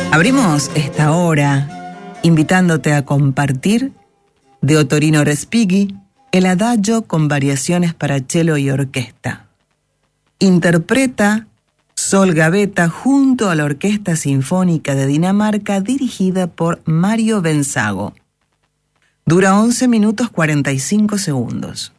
Abrimos esta hora invitándote a compartir de Ottorino Respighi el Adagio con variaciones para cello y orquesta. Interpreta Sol Gavetta junto a la Orquesta Sinfónica de Dinamarca dirigida por Mario Benzago. Dura 11 minutos 45 segundos.